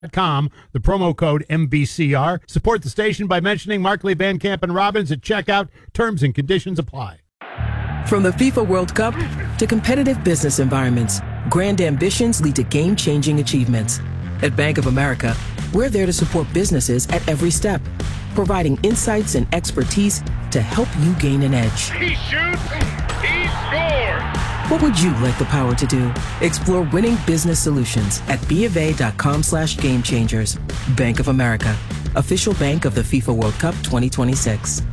the promo code MBCR. Support the station by mentioning Markley, Van Camp, and Robbins at checkout. Terms and conditions apply. From the FIFA World Cup to competitive business environments, grand ambitions lead to game-changing achievements. At Bank of America, we're there to support businesses at every step, providing insights and expertise to help you gain an edge. He shoots, he scores! What would you like the power to do? Explore winning business solutions at BofA.com/gamechangers. Bank of America, official bank of the FIFA World Cup 2026.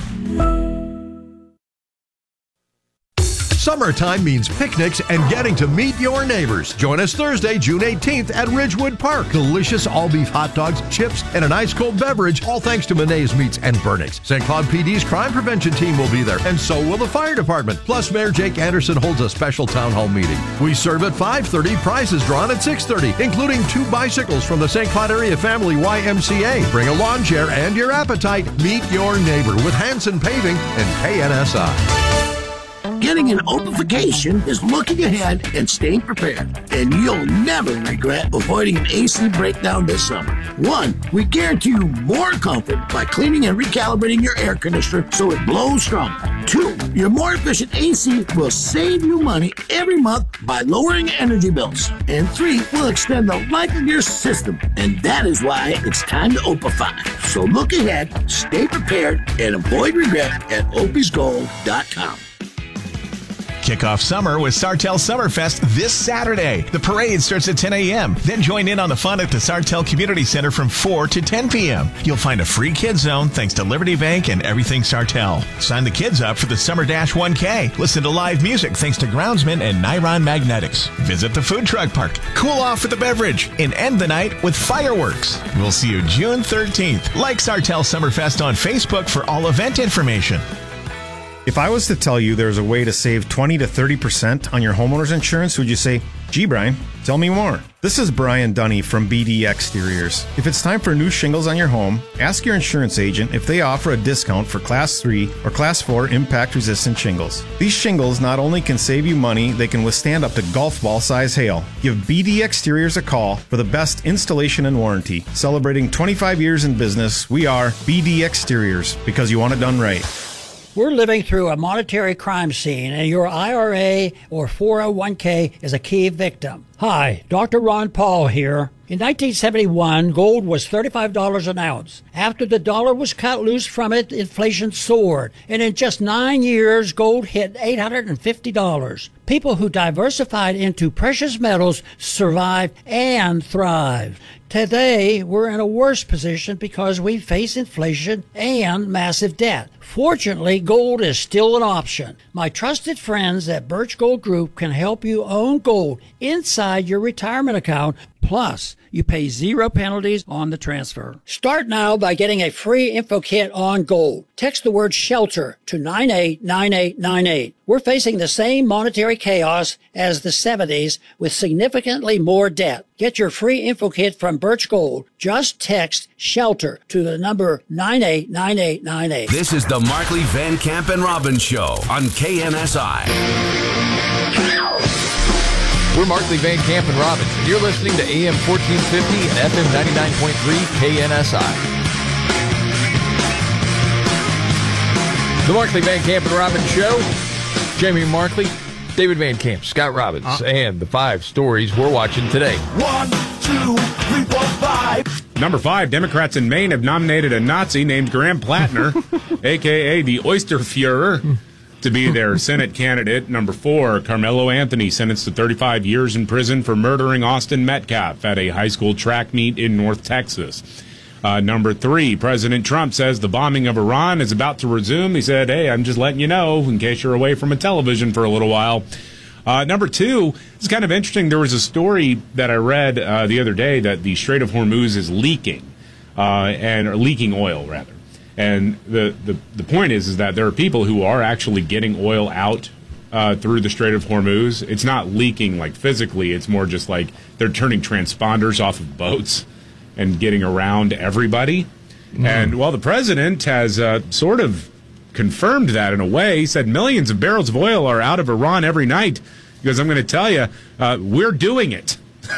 Summertime means picnics and getting to meet your neighbors. Join us Thursday, June 18th at Ridgewood Park. Delicious all-beef hot dogs, chips, and an ice-cold beverage, all thanks to Monet's Meats and Burnix. St. Cloud PD's crime prevention team will be there, and so will the fire department. Plus, Mayor Jake Anderson holds a special town hall meeting. We serve at 5:30, prizes drawn at 6:30, including 2 bicycles from the St. Cloud Area Family YMCA. Bring a lawn chair and your appetite. Meet your neighbor with Hanson Paving and KNSI. Getting an Opification is looking ahead and staying prepared, and you'll never regret avoiding an AC breakdown this summer. 1, we guarantee you more comfort by cleaning and recalibrating your air conditioner so it blows stronger. 2, your more efficient AC will save you money every month by lowering energy bills. And 3, will extend the life of your system, and that is why it's time to Opify. So look ahead, stay prepared, and avoid regret at opisgold.com. Kick off summer with Sartell Summerfest this Saturday. The parade starts at 10 a.m. Then join in on the fun at the Sartell Community Center from 4 to 10 p.m. You'll find a free kids zone thanks to Liberty Bank and Everything Sartell. Sign the kids up for the Summer Dash 1K. Listen to live music thanks to Groundsman and Niron Magnetics. Visit the food truck park. Cool off with a beverage and end the night with fireworks. We'll see you June 13th. Like Sartell Summerfest on Facebook for all event information. If I was to tell you there's a way to save 20 to 30% on your homeowner's insurance, would you say, gee, Brian, tell me more? This is Brian Dunny from BD Exteriors. If it's time for new shingles on your home, ask your insurance agent if they offer a discount for Class 3 or Class 4 impact-resistant shingles. These shingles not only can save you money, they can withstand up to golf ball size hail. Give BD Exteriors a call for the best installation and warranty. Celebrating 25 years in business, we are BD Exteriors, because you want it done right. We're living through a monetary crime scene, and your IRA or 401k is a key victim. Hi, Dr. Ron Paul here. In 1971, gold was $35 an ounce. After the dollar was cut loose from it, inflation soared. And in just 9 years, gold hit $850. People who diversified into precious metals survived and thrived. Today, we're in a worse position because we face inflation and massive debt. Fortunately, gold is still an option. My trusted friends at Birch Gold Group can help you own gold inside your retirement account. Plus, you pay 0 penalties on the transfer. Start now by getting a free info kit on gold. Text the word SHELTER to 989898. We're facing the same monetary chaos as the 70s with significantly more debt. Get your free info kit from Birch Gold. Just text SHELTER to the number 989898. This is the Markley, Van Camp, and Robbins Show on KNSI. We're Markley, Van Camp, and Robbins, and you're listening to AM 1450 and FM 99.3 KNSI. The Markley, Van Camp, and Robbins Show. Jamie Markley, David Van Camp, Scott Robbins, and the 5 stories we're watching today. 1, 2, 3, 4, 5. Number 5, Democrats in Maine have nominated a Nazi named Graham Plattner, a.k.a. the Oyster Fuhrer, to be their Senate candidate. Number 4, Carmelo Anthony sentenced to 35 years in prison for murdering Austin Metcalf at a high school track meet in North Texas. Number 3, President Trump says the bombing of Iran is about to resume. He said, hey, I'm just letting you know in case you're away from a television for a little while. Number 2, it's kind of interesting. There was a story that I read the other day that the Strait of Hormuz is leaking, or leaking oil, rather. And the point is that there are people who are actually getting oil out through the Strait of Hormuz. It's not leaking like physically. It's more just like they're turning transponders off of boats and getting around everybody. And while the president has sort of confirmed that in a way, he said millions of barrels of oil are out of Iran every night. Because I'm going to tell you, we're doing it.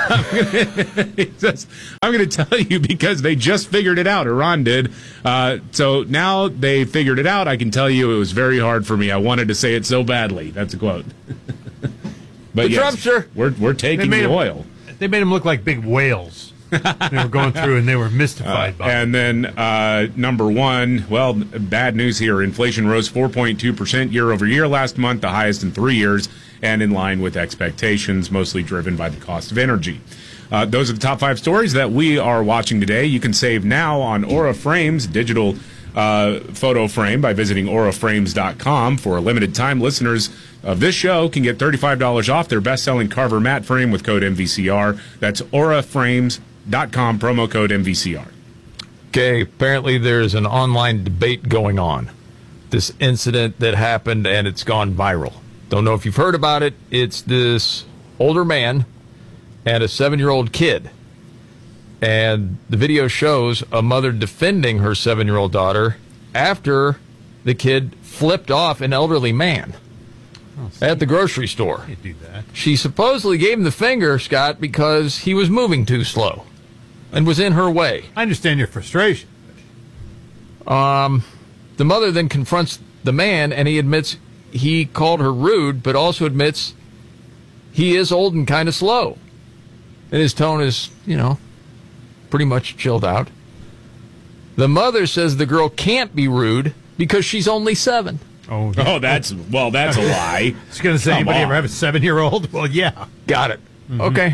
I'm going to tell you because they just figured it out. Iran did. So now they figured it out. I can tell you it was very hard for me. I wanted to say it so badly. That's a quote. But the Trumpster. We're taking the oil. They made them look like big whales. They were going through and they were mystified by it. And then number one, well, bad news here. Inflation rose 4.2% year over year last month, the highest in 3 years, and in line with expectations, mostly driven by the cost of energy. Those are the top 5 stories that we are watching today. You can save now on Aura Frames, digital photo frame, by visiting auraframes.com. For a limited time, listeners of this show can get $35 off their best-selling Carver matte frame with code MVCR. That's auraframes.com, promo code MVCR. Okay, apparently there's an online debate going on. This incident that happened, and it's gone viral. Don't know if you've heard about it. It's this older man and a 7-year-old kid. And the video shows a mother defending her 7-year-old daughter after the kid flipped off an elderly man at the grocery store. You do that. She supposedly gave him the finger, Scott, because he was moving too slow and was in her way. I understand your frustration. The mother then confronts the man, and he admits he called her rude, but also admits he is old and kind of slow. And his tone is, pretty much chilled out. The mother says the girl can't be rude because she's only 7. Oh, that's a lie. I was going to say, anybody ever have a 7-year-old? Well, yeah. Got it. Mm-hmm. Okay.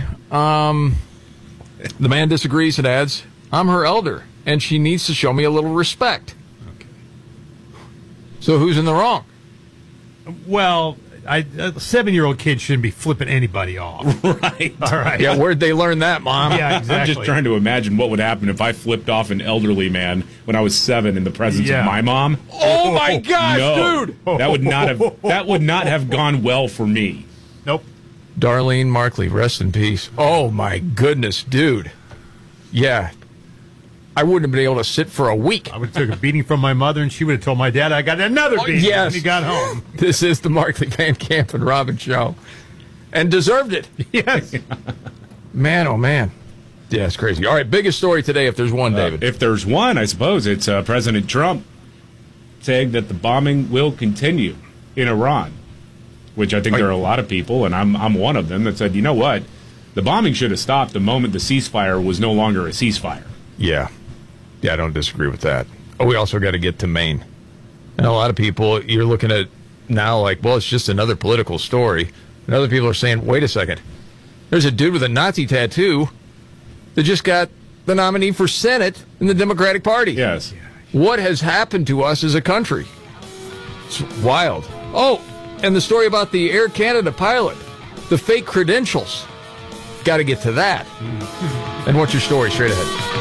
The man disagrees and adds, I'm her elder, and she needs to show me a little respect. Okay. So who's in the wrong? Well, a 7-year-old kid shouldn't be flipping anybody off. Right. All right. Yeah, where'd they learn that, Mom? Yeah, exactly. I'm just trying to imagine what would happen if I flipped off an elderly man when I was 7 in the presence of my mom. Oh my gosh, dude! That would not have gone well for me. Nope. Darlene Markley, rest in peace. Oh my goodness, dude. Yeah. I wouldn't have been able to sit for a week. I would have took a beating from my mother, and she would have told my dad I got another beating when he got home. This is the Markley, Van Camp, and Robbins Show. And deserved it. Yes. Man, oh man. Yeah, it's crazy. All right, biggest story today, if there's one, David. If there's one, I suppose it's President Trump saying that the bombing will continue in Iran, which I think there are a lot of people, and I'm one of them, that said, you know what? The bombing should have stopped the moment the ceasefire was no longer a ceasefire. Yeah. Yeah, I don't disagree with that. Oh, we also got to get to Maine. And a lot of people, you're looking at now like, well, it's just another political story. And other people are saying, wait a second. There's a dude with a Nazi tattoo that just got the nominee for Senate in the Democratic Party. Yes. What has happened to us as a country? It's wild. Oh, and the story about the Air Canada pilot, the fake credentials. Got to get to that. And what's your story? Straight ahead.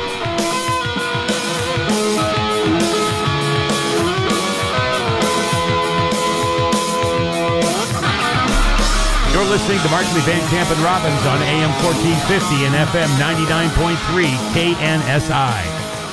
You're listening to Markley, Van Camp, and Robbins on AM 1450 and FM 99.3 KNSI.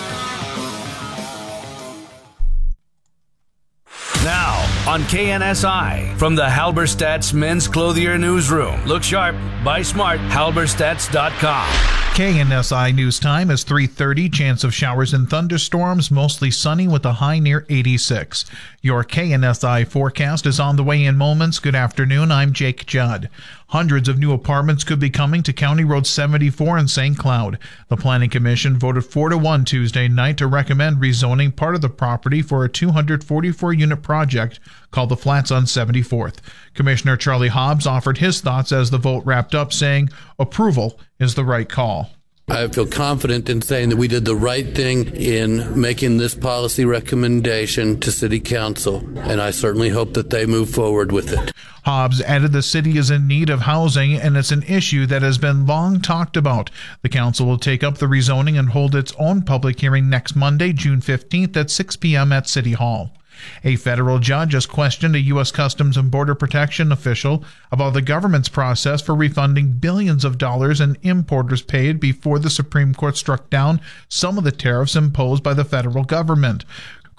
Now on KNSI, from the Halberstadt's Men's Clothier Newsroom. Look sharp, buy smart, halberstadts.com. KNSI News Time is 3:30. Chance of showers and thunderstorms, mostly sunny with a high near 86. Your KNSI forecast is on the way in moments. Good afternoon. I'm Jake Judd. Hundreds of new apartments could be coming to County Road 74 in St. Cloud. The Planning Commission voted 4-1 Tuesday night to recommend rezoning part of the property for a 244-unit project called the Flats on 74th. Commissioner Charlie Hobbs offered his thoughts as the vote wrapped up, saying approval is the right call. I feel confident in saying that we did the right thing in making this policy recommendation to City Council, and I certainly hope that they move forward with it. Hobbs added the city is in need of housing, and it's an issue that has been long talked about. The council will take up the rezoning and hold its own public hearing next Monday, June 15th at 6 p.m. at City Hall. A federal judge has questioned a U.S. Customs and Border Protection official about the government's process for refunding billions of dollars in importers paid before the Supreme Court struck down some of the tariffs imposed by the federal government.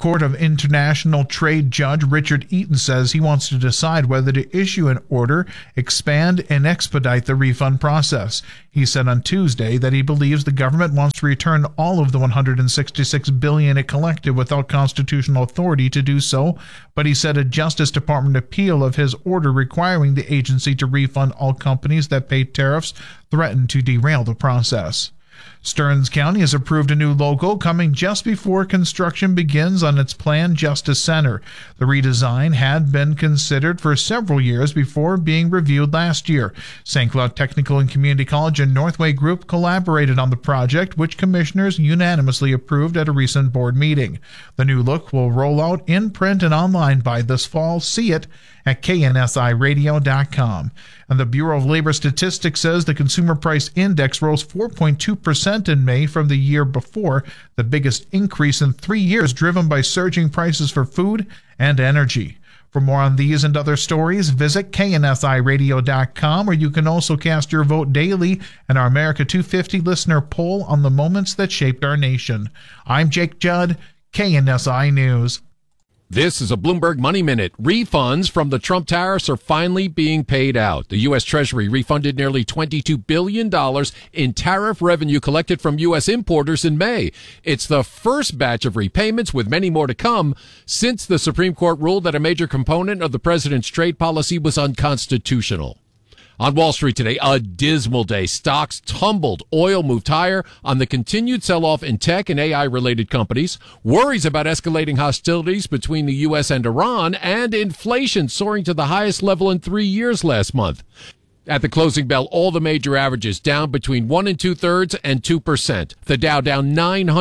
Court of International Trade Judge Richard Eaton says he wants to decide whether to issue an order, expand, and expedite the refund process. He said on Tuesday that he believes the government wants to return all of the $166 billion it collected without constitutional authority to do so, but he said a Justice Department appeal of his order requiring the agency to refund all companies that pay tariffs threatened to derail the process. Stearns County has approved a new logo coming just before construction begins on its planned Justice Center. The redesign had been considered for several years before being reviewed last year. St. Cloud Technical and Community College and Northway Group collaborated on the project, which commissioners unanimously approved at a recent board meeting. The new look will roll out in print and online by this fall. See it at KNSIRadio.com. And the Bureau of Labor Statistics says the Consumer Price Index rose 4.2% in May from the year before, the biggest increase in 3 years, driven by surging prices for food and energy. For more on these and other stories, visit KNSIRadio.com, where you can also cast your vote daily in our America 250 listener poll on the moments that shaped our nation. I'm Jake Judd, KNSI News. This is a Bloomberg Money Minute. Refunds from the Trump tariffs are finally being paid out. The U.S. Treasury refunded nearly $22 billion in tariff revenue collected from U.S. importers in May. It's the first batch of repayments, with many more to come, since the Supreme Court ruled that a major component of the president's trade policy was unconstitutional. On Wall Street today, a dismal day. Stocks tumbled. Oil moved higher on the continued sell-off in tech and AI-related companies, worries about escalating hostilities between the U.S. and Iran, and inflation soaring to the highest level in 3 years last month. At the closing bell, all the major averages down between 1 2/3 and 2%. The Dow down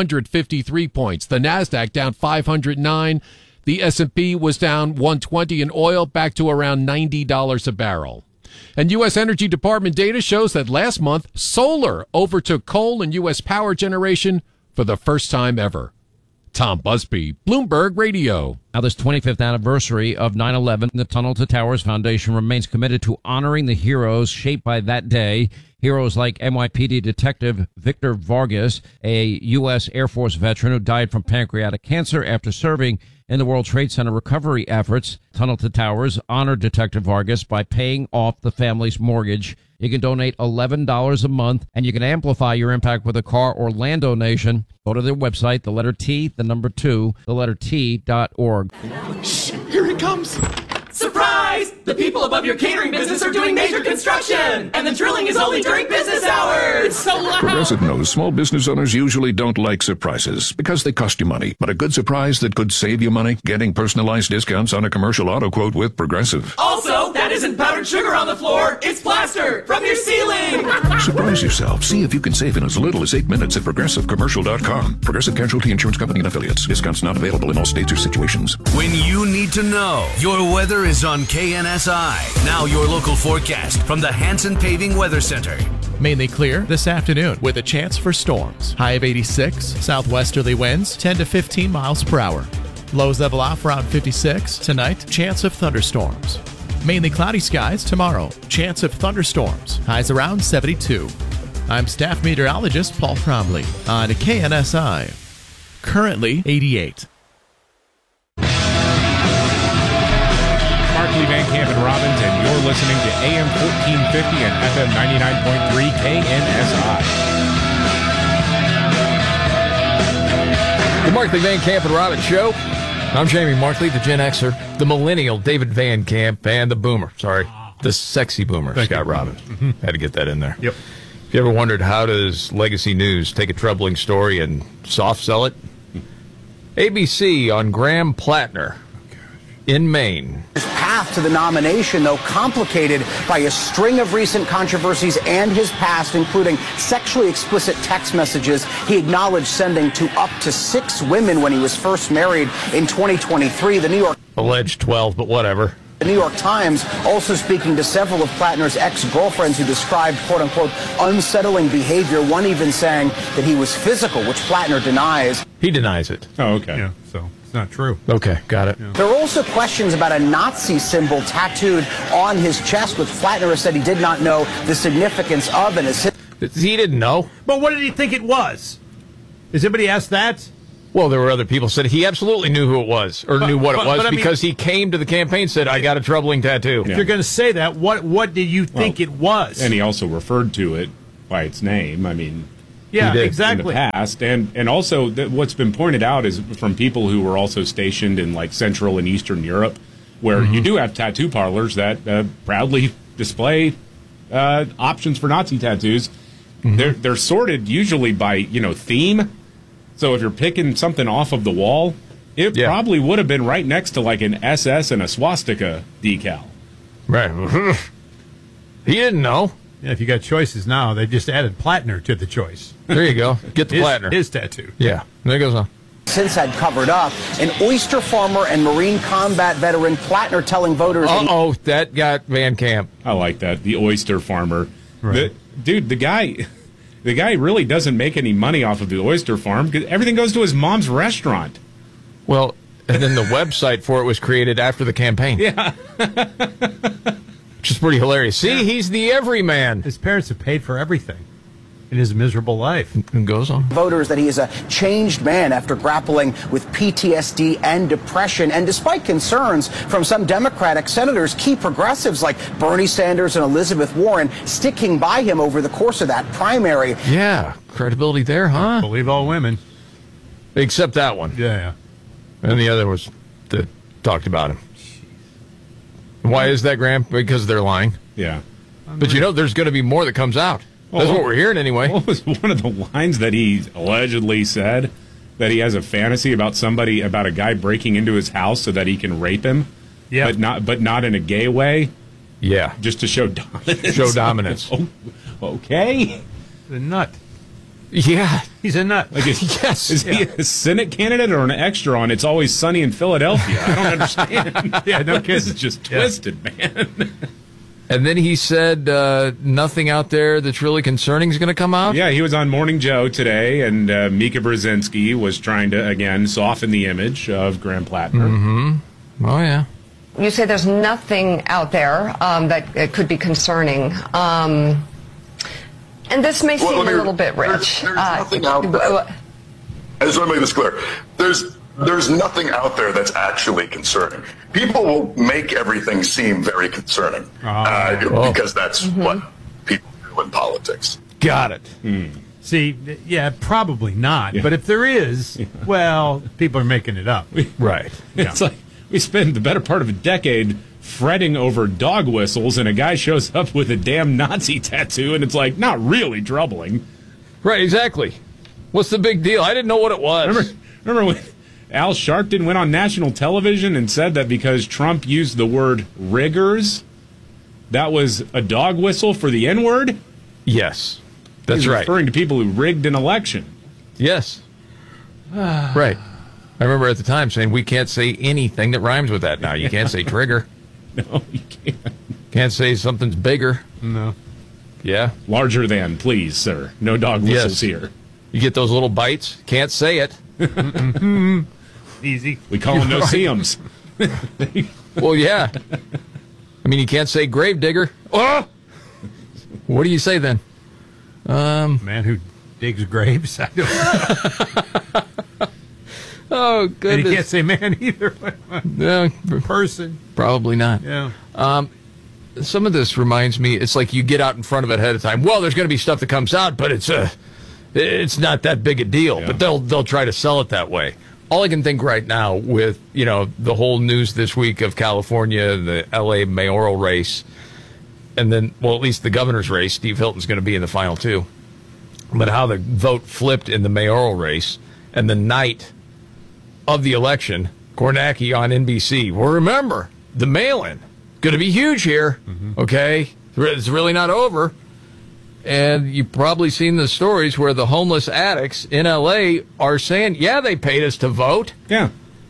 953 points. The Nasdaq down 509. The S&P was down 120, and oil back to around $90 a barrel. And U.S. Energy Department data shows that last month, solar overtook coal in U.S. power generation for the first time ever. Tom Busby, Bloomberg Radio. Now, this 25th anniversary of 9/11, the Tunnel to Towers Foundation remains committed to honoring the heroes shaped by that day. Heroes like NYPD Detective Victor Vargas, a U.S. Air Force veteran who died from pancreatic cancer after serving in the World Trade Center recovery efforts. Tunnel to Towers honored Detective Vargas by paying off the family's mortgage. You can donate $11 a month, and you can amplify your impact with a car or land donation. Go to their website, the letter T, the number 2, the letter T.org. Shh, here he comes. Surprise! The people above your catering business are doing major construction, and the drilling is only during business hours. It's so loud. Progressive knows small business owners usually don't like surprises because they cost you money. But a good surprise that could save you money? Getting personalized discounts on a commercial auto quote with Progressive. Also, that isn't powdered sugar on the floor. It's plaster from your ceiling. Surprise yourself. See if you can save in as little as 8 minutes at ProgressiveCommercial.com. Progressive Casualty Insurance Company and Affiliates. Discounts not available in all states or situations. When you need to know, your weather is on KNSI. Now your local forecast from the Hanson Paving Weather Center. Mainly clear this afternoon with a chance for storms. High of 86, southwesterly winds 10 to 15 miles per hour. Lows level off around 56. Tonight, chance of thunderstorms. Mainly cloudy skies tomorrow. Chance of thunderstorms. Highs around 72. I'm staff meteorologist Paul Trombley on KNSI. Currently 88. Markley, Van Camp, and Robbins, and you're listening to AM 1450 and FM 99.3 KNSI. The Markley, Van Camp, and Robbins Show. I'm Jamie Markley, the Gen Xer, the Millennial David Van Camp, and the Boomer. Sorry, the sexy Boomer, Scott Robbins. Mm-hmm. Had to get that in there. Yep. If you ever wondered how does Legacy News take a troubling story and soft sell it? ABC on Graham Plattner in Maine. His path to the nomination, though, complicated by a string of recent controversies and his past, including sexually explicit text messages he acknowledged sending to up to 6 women when he was first married in 2023. The New York alleged 12, but whatever. The New York Times also speaking to several of Plattner's ex-girlfriends who described, quote-unquote, unsettling behavior, one even saying that he was physical, which Plattner denies. He denies it. Oh, okay. Yeah, so it's not true. Okay, got it. There are also questions about a Nazi symbol tattooed on his chest, which Plattner has said he did not know the significance of. And he didn't know. But what did he think it was? Has anybody asked that? Well, there were other people said he absolutely knew who it was or knew what it was because he came to the campaign and said, I got a troubling tattoo. If you're going to say that, what did you think it was? And he also referred to it by its name. I mean, yeah, In exactly. the past. And also what's been pointed out is from people who were also stationed in like Central and Eastern Europe, where you do have tattoo parlors that proudly display options for Nazi tattoos. They're sorted usually by, theme. So if you're picking something off of the wall, it probably would have been right next to like an SS and a swastika decal. Right. He didn't know. Yeah, if you got choices now, they just added Plattner to the choice. There you go. Get the Plattner. His tattoo. Yeah, there goes on. Since had covered up, an oyster farmer and Marine combat veteran Plattner telling voters... that got Van Camp. I like that. The oyster farmer. Right. The guy really doesn't make any money off of the oyster farm because everything goes to his mom's restaurant. Well, and then the website for it was created after the campaign. Yeah. Which is pretty hilarious. See, he's the everyman. His parents have paid for everything in his miserable life. And goes on. Voters that he is a changed man after grappling with PTSD and depression. And despite concerns from some Democratic senators, key progressives like Bernie Sanders and Elizabeth Warren sticking by him over the course of that primary. Yeah, credibility there, huh? Believe all women. Except that one. Yeah. And the other was that talked about him. Why is that, Graham? Because they're lying. Yeah. But there's going to be more that comes out. That's what we're hearing anyway. What was one of the lines that he allegedly said? That he has a fantasy about a guy breaking into his house so that he can rape him? Yeah. But not in a gay way? Yeah. Just to show dominance. Show dominance. Okay. He's a nut. Yeah. He's a nut. Is he a Senate candidate or an extra on It's Always Sunny in Philadelphia? I don't understand. Yeah, no kidding. This is just twisted, man. And then he said nothing out there that's really concerning is going to come out? Yeah, he was on Morning Joe today, and Mika Brzezinski was trying to, again, soften the image of Graham Plattner. Mm-hmm. Oh, yeah. You say there's nothing out there that could be concerning. And this may seem a little bit rich. There's nothing out there. I just want to make this clear. There's nothing out there that's actually concerning. People will make everything seem very concerning because that's what people do in politics. Got it. See, yeah, probably not. Yeah. But if there is, well, people are making it up. Right. It's like we spend the better part of a decade fretting over dog whistles, and a guy shows up with a damn Nazi tattoo, and it's like, not really troubling. Right, exactly. What's the big deal? I didn't know what it was. Remember when Al Sharpton went on national television and said that because Trump used the word riggers, that was a dog whistle for the N-word? Yes, that's right. Referring to people who rigged an election. Yes. Right. I remember at the time saying we can't say anything that rhymes with that now. You can't say trigger. No, you can't. Can't say something's bigger. No. Yeah. Larger than, please, sir. No dog whistles here. You get those little bites. Can't say it. Easy. We call them no-see-ums. Well, yeah. I mean, you can't say grave digger. Oh! What do you say then? Man who digs graves. I don't know. Oh, goodness. And you can't say man either. No. Person. Probably not. Yeah. Some of this reminds me, it's like you get out in front of it ahead of time. Well, there's going to be stuff that comes out, but it's not that big a deal. Yeah. But they'll try to sell it that way. All I can think right now with, the whole news this week of California, the L.A. mayoral race, and then, well, at least the governor's race, Steve Hilton's going to be in the final two. But how the vote flipped in the mayoral race, and the night of the election, Kornacki on NBC. Well, remember, the mail-in, going to be huge here, okay? It's really not over. And you've probably seen the stories where the homeless addicts in L.A. are saying, yeah, they paid us to vote. Yeah.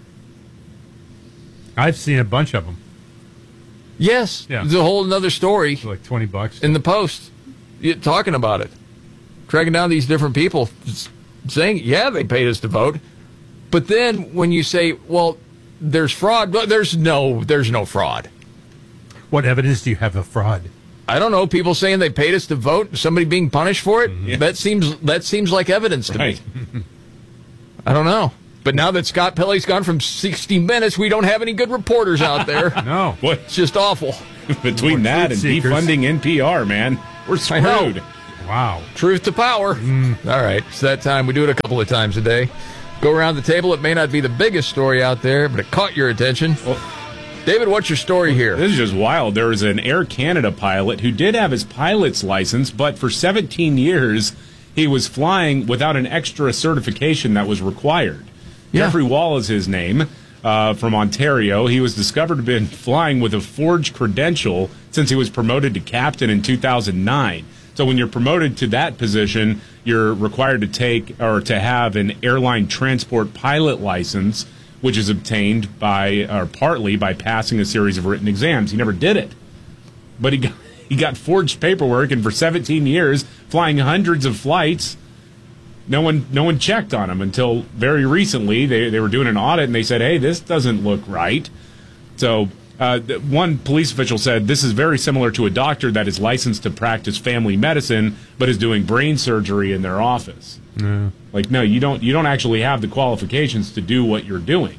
I've seen a bunch of them. Yes. Yeah. There's a whole another story. For like $20. In the Post, talking about it. Tracking down these different people saying, yeah, they paid us to vote. But then when you say, well, there's fraud, there's no fraud. What evidence do you have of fraud? I don't know. People saying they paid us to vote, somebody being punished for it. Mm-hmm. That seems like evidence to me. I don't know. But now that Scott Pelley's gone from 60 Minutes, we don't have any good reporters out there. No. It's just awful. Between that and defunding NPR, man, we're screwed. Wow. Truth to power. All right. It's that time. We do it a couple of times a day. Go around the table. It may not be the biggest story out there, but it caught your attention. Well, David, what's your story here? This is just wild. There was an Air Canada pilot who did have his pilot's license, but for 17 years, he was flying without an extra certification that was required. Yeah. Jeffrey Wall is his name, from Ontario. He was discovered to have been flying with a forged credential since he was promoted to captain in 2009. So when you're promoted to that position, you're required to take or to have an airline transport pilot license, which is obtained by or partly by passing a series of written exams. He never did it, but he got forged paperwork, and for 17 years, flying hundreds of flights, no one checked on him until very recently. They were doing an audit, and they said, hey, this doesn't look right. So one police official said, this is very similar to a doctor that is licensed to practice family medicine but is doing brain surgery in their office. Yeah. Like, no, you don't actually have the qualifications to do what you're doing.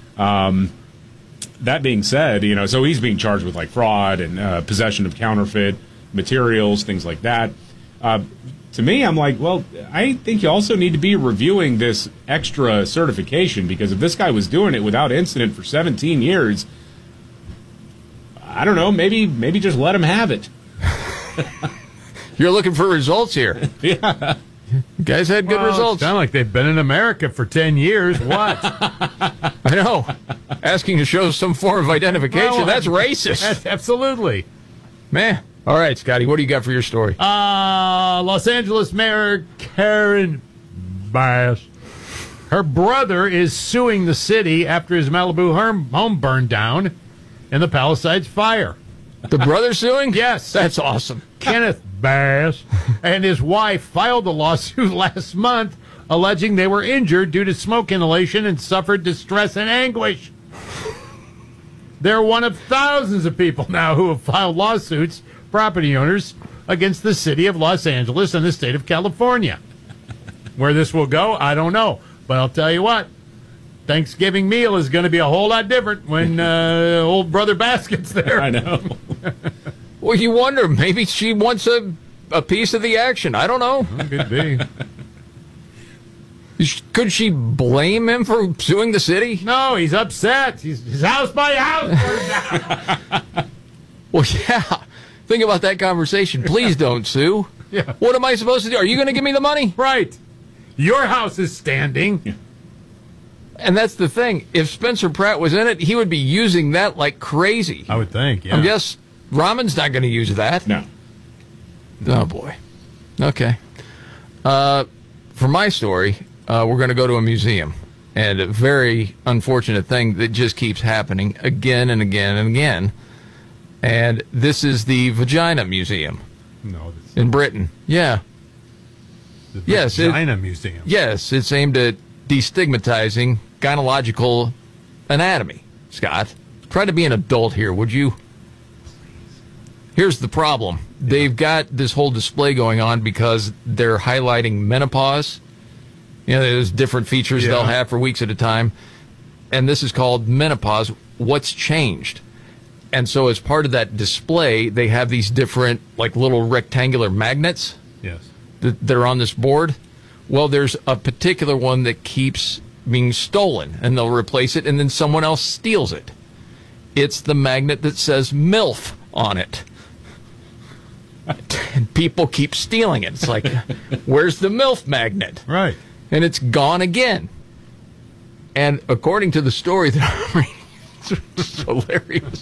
That being said, so he's being charged with like fraud and possession of counterfeit materials, things like that. To me, I'm like, well, I think you also need to be reviewing this extra certification, because if this guy was doing it without incident for 17 years, I don't know, maybe just let him have it. You're looking for results here. Yeah. You guys had good results. Sound like they've been in America for 10 years. What? I know. Asking to show some form of identification, that's racist. Absolutely. Man. All right, Scotty, what do you got for your story? Los Angeles Mayor Karen Bass. Her brother is suing the city after his Malibu home burned down in the Palisades fire. The brother suing? Yes. That's awesome. Kenneth Bass and his wife filed a lawsuit last month alleging they were injured due to smoke inhalation and suffered distress and anguish. They're one of thousands of people now who have filed lawsuits, property owners, against the city of Los Angeles and the state of California. Where this will go, I don't know. But I'll tell you what, Thanksgiving meal is going to be a whole lot different when old Brother Bass gets there. I know. Well, you wonder, maybe she wants a piece of the action. I don't know. Could be. Could she blame him for suing the city? No, he's upset. His house by house burned down. Well, yeah. Think about that conversation. Please don't sue. Yeah. What am I supposed to do? Are you going to give me the money? Right. Your house is standing. Yeah. And that's the thing. If Spencer Pratt was in it, he would be using that like crazy. I would think, yeah. I guess Ramon's not going to use that. No. Oh, boy. Okay. For my story, we're going to go to a museum. And a very unfortunate thing that just keeps happening again and again and again. And this is the Vagina Museum. No. In Britain. Yeah. The Vagina Museum. Yes, it's aimed at destigmatizing gynecological anatomy. Scott, try to be an adult here, would you? Here's the problem. They've got this whole display going on because they're highlighting menopause. There's different features they'll have for weeks at a time. And this is called Menopause, What's Changed? And so as part of that display, they have these different, like, little rectangular magnets. Yes. That are on this board. Well, there's a particular one that keeps being stolen, and they'll replace it, and then someone else steals it. It's the magnet that says MILF on it. And people keep stealing it. It's like, where's the MILF magnet? Right. And it's gone again. And according to the story that I'm reading, it's hilarious.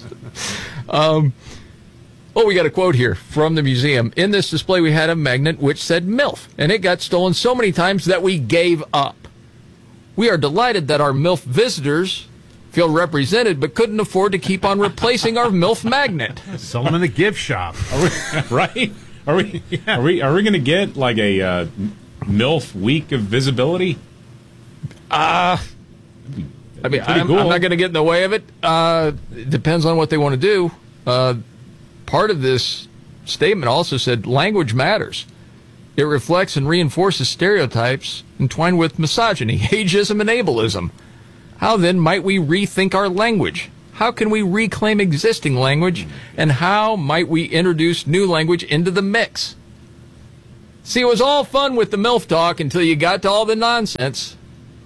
We got a quote here from the museum. In this display, we had a magnet which said MILF, and it got stolen so many times that we gave up. We are delighted that our MILF visitors feel represented, but couldn't afford to keep on replacing our MILF magnet. Sell them in a gift shop. Right? Are we going to get like a MILF week of visibility? I'm not going to get in the way of it. It depends on what they want to do. Part of this statement also said language matters. It reflects and reinforces stereotypes entwined with misogyny, ageism, and ableism. How then might we rethink our language? How can we reclaim existing language? And how might we introduce new language into the mix? See, it was all fun with the MILF talk until you got to all the nonsense.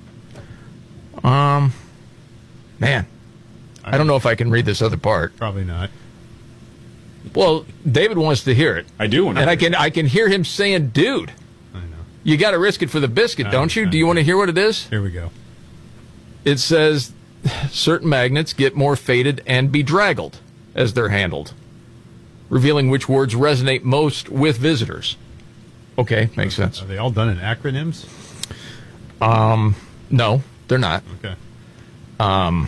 Man, I don't know if I can read this other part. Probably not. Well, David wants to hear it. I do want to. And I can hear him saying, dude. I know. You got to risk it for the biscuit, don't you? Do you want to hear what it is? Here we go. It says certain magnets get more faded and bedraggled as they're handled, revealing which words resonate most with visitors. Okay, makes sense. Are they all done in acronyms? No, they're not. Okay. I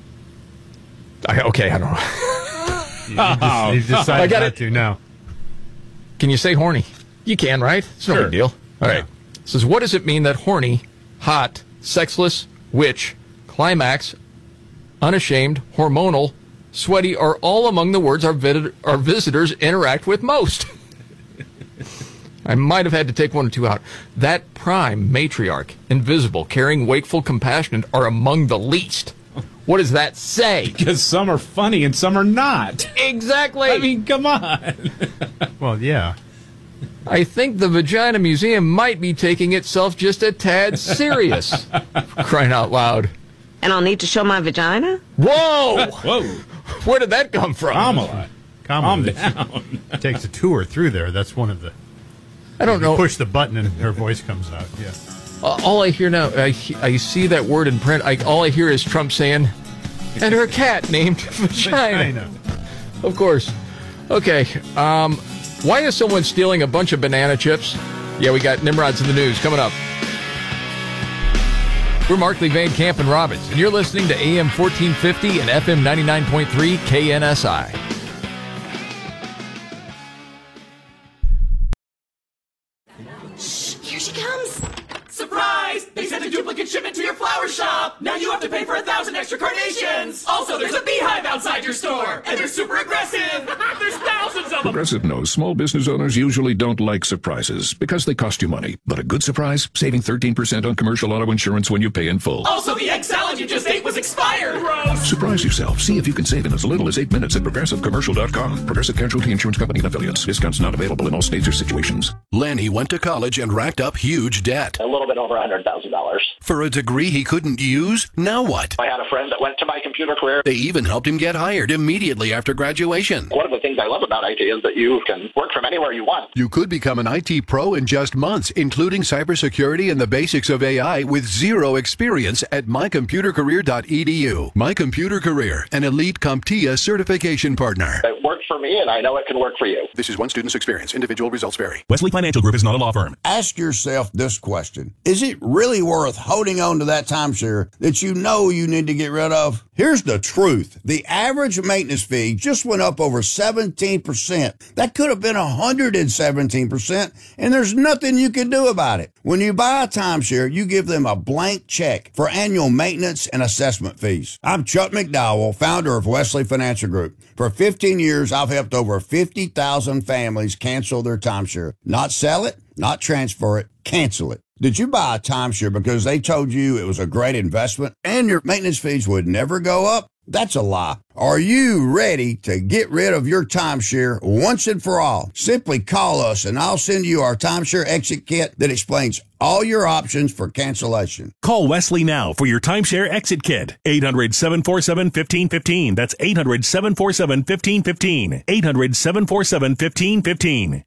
don't know. You've decided not to now. Can you say horny? You can, right? It's no Sure. big deal. All right. It says, what does it mean that horny, hot, sexless, witch, climax, unashamed, hormonal, sweaty are all among the words our visitors interact with most? I might have had to take one or two out. That prime, matriarch, invisible, caring, wakeful, compassionate are among the least. What does that say? Because some are funny and some are not. Exactly. I mean, come on. Well, yeah. I think the Vagina Museum might be taking itself just a tad serious. Crying out loud. And I'll need to show my vagina? Whoa! Whoa. Where did that come from? Kamala. Calm down. Takes a tour through there. That's one of the... I don't know. Push the button and her voice comes out. Yeah. All I hear now, I see that word in print. All I hear is Trump saying, and her cat named Vagina. Of course. Okay. Why is someone stealing a bunch of banana chips? Yeah, we got Nimrods in the news coming up. We're Markley, Van Camp, and Robbins, and you're listening to AM 1450 and FM 99.3 KNSI. Here she comes! Surprise! They sent a duplicate shipment to your flower shop! Now you have to pay for 1,000 extra carnations! Also, there's a beehive outside your store! And they're super aggressive! There's thousands of them! Progressive knows small business owners usually don't like surprises because they cost you money. But a good surprise? Saving 13% on commercial auto insurance when you pay in full. Also, the egg salad you just ate was expired! Gross! Surprise yourself. See if you can save in as little as 8 minutes at ProgressiveCommercial.com. Progressive Casualty Insurance Company and Affiliates. Discounts not available in all states or situations. Lenny went to college and racked up huge debt. A little bit over $100,000. For a degree he couldn't use? Now what? I had a friend that went to my computer career. They even helped him get hired immediately after graduation. One of the things I love about IT is that you can work from anywhere you want. You could become an IT pro in just months, including cybersecurity and the basics of AI with zero experience at mycomputercareer.edu. My Computer Career, an elite CompTIA certification partner. It worked for me, and I know it can work for you. This is one student's experience. Individual results vary. Wesley Financial Group is not a law firm. Ask yourself this question. Is it really worth holding on to that timeshare that you know you need to get rid of? Here's the truth. The average maintenance fee just went up over 17%. That could have been 117%, and there's nothing you can do about it. When you buy a timeshare, you give them a blank check for annual maintenance and assessment fees. I'm Chuck McDowell, founder of Wesley Financial Group. For 15 years, I've helped over 50,000 families cancel their timeshare. Not sell it, not transfer it, cancel it. Did you buy a timeshare because they told you it was a great investment and your maintenance fees would never go up? That's a lie. Are you ready to get rid of your timeshare once and for all? Simply call us and I'll send you our timeshare exit kit that explains all your options for cancellation. Call Wesley now for your timeshare exit kit. 800-747-1515. That's 800-747-1515. 800-747-1515.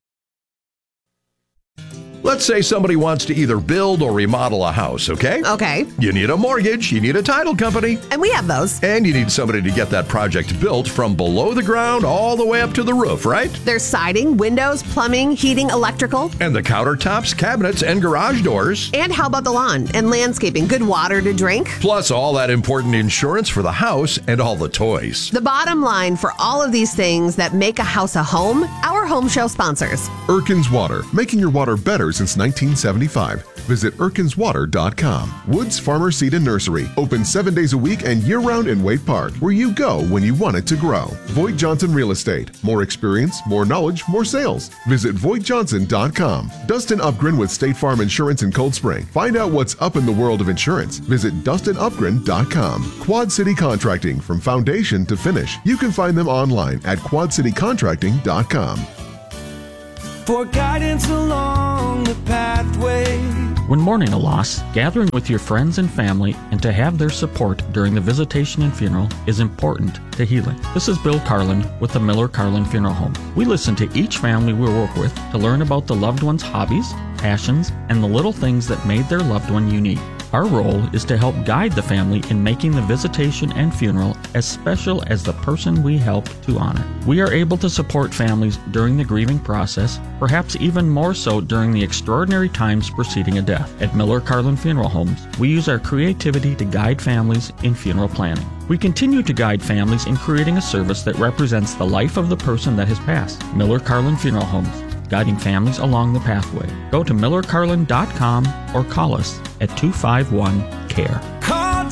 Let's say somebody wants to either build or remodel a house, okay? Okay. You need a mortgage, you need a title company. And we have those. And you need somebody to get that project built from below the ground all the way up to the roof, right? There's siding, windows, plumbing, heating, electrical. And the countertops, cabinets, and garage doors. And how about the lawn and landscaping? Good water to drink. Plus all that important insurance for the house and all the toys. The bottom line for all of these things that make a house a home, our home show sponsors. Erkins Water, making your water better water since 1975. Visit ErkinsWater.com. Woods Farmer Seed and Nursery. Open 7 days a week and year-round in Waite Park, where you go when you want it to grow. Voigt Johnson Real Estate. More experience, more knowledge, more sales. Visit VoigtJohnson.com. Dustin Upgren with State Farm Insurance in Cold Spring. Find out what's up in the world of insurance. Visit DustinUpgren.com. Quad City Contracting, from foundation to finish. You can find them online at QuadCityContracting.com. For guidance along the pathway. When mourning a loss, gathering with your friends and family and to have their support during the visitation and funeral is important to healing. This is Bill Carlin with the Miller Carlin Funeral Home. We listen to each family we work with to learn about the loved one's hobbies, passions, and the little things that made their loved one unique. Our role is to help guide the family in making the visitation and funeral as special as the person we help to honor. We are able to support families during the grieving process, perhaps even more so during the extraordinary times preceding a death. At Miller Carlin Funeral Homes, we use our creativity to guide families in funeral planning. We continue to guide families in creating a service that represents the life of the person that has passed. Miller Carlin Funeral Homes, guiding families along the pathway. Go to MillerCarlin.com or call us at 251-CARE. Call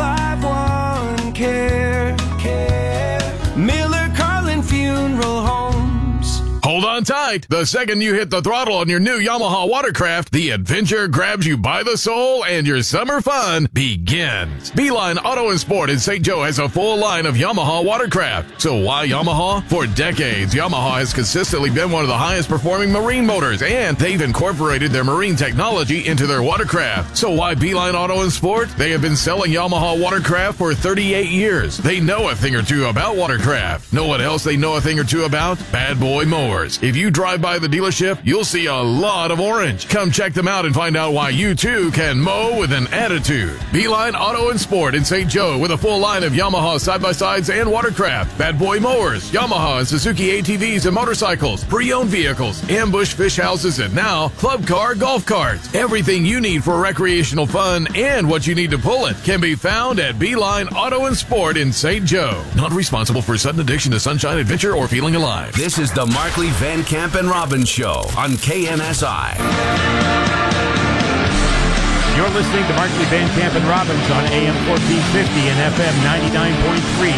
251-CARE. Miller Carlin Funeral Homes. Hold on tight. The second you hit the throttle on your new Yamaha Watercraft, the adventure grabs you by the soul and your summer fun begins. Beeline Auto and Sport in St. Joe has a full line of Yamaha Watercraft. So why Yamaha? For decades, Yamaha has consistently been one of the highest performing marine motors, and they've incorporated their marine technology into their watercraft. So why Beeline Auto and Sport? They have been selling Yamaha Watercraft for 38 years. They know a thing or two about watercraft. Know what else they know a thing or two about? Bad boy mowers. If you drive by the dealership, you'll see a lot of orange. Come check them out and find out why you too can mow with an attitude. Beeline Auto and Sport in St. Joe with a full line of Yamaha side-by-sides and watercraft, bad boy mowers, Yamaha and Suzuki ATVs and motorcycles, pre-owned vehicles, ambush fish houses, and now club car golf carts. Everything you need for recreational fun and what you need to pull it can be found at Beeline Auto and Sport in St. Joe. Not responsible for sudden addiction to sunshine, adventure, or feeling alive. This is the Markley, Van Camp, and Robbins Show on KNSI. You're listening to Markley, Van Camp, and Robbins on AM 1450 and FM 99.3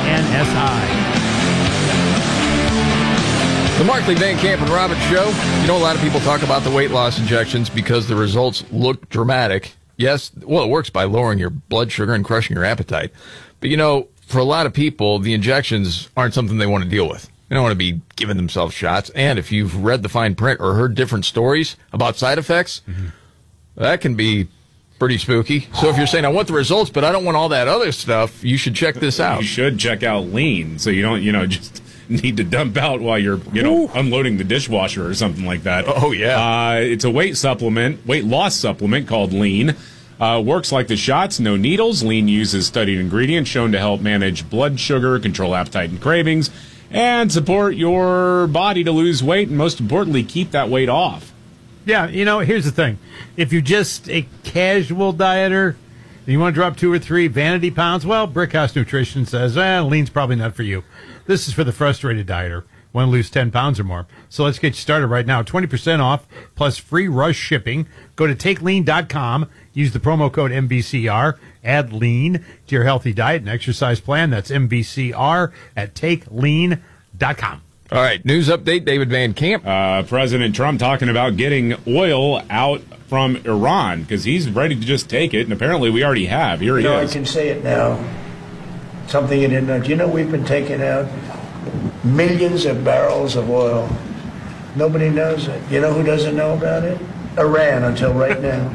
KNSI. The Markley, Van Camp, and Robbins Show. You know, a lot of people talk about the weight loss injections because the results look dramatic. Yes, well, it works by lowering your blood sugar and crushing your appetite. But, you know, for a lot of people, the injections aren't something they want to deal with. They don't want to be giving themselves shots. And if you've read the fine print or heard different stories about side effects, that can be pretty spooky. So if you're saying, I want the results, but I don't want all that other stuff, you should check this out. You should check out Lean so you don't, just need to dump out while you're, unloading the dishwasher or something like that. Oh, yeah. It's a weight loss supplement called Lean. Works like the shots, no needles. Lean uses studied ingredients shown to help manage blood sugar, control appetite and cravings, and support your body to lose weight, and most importantly, keep that weight off. Yeah, here's the thing. If you're just a casual dieter and you want to drop 2 or 3 vanity pounds, well, Brickhouse Nutrition says, lean's probably not for you. This is for the frustrated dieter. Want to lose 10 pounds or more. So let's get you started right now. 20% off plus free rush shipping. Go to TakeLean.com. Use the promo code MBCR. Add Lean to your healthy diet and exercise plan. That's MBCR at TakeLean.com. All right, news update, David Van Camp. President Trump talking about getting oil out from Iran because he's ready to just take it, and apparently we already have. Here he is. I can say it now. Something you didn't know. Do you know we've been taking out millions of barrels of oil? Nobody knows it. You know who doesn't know about it? Iran, until right now.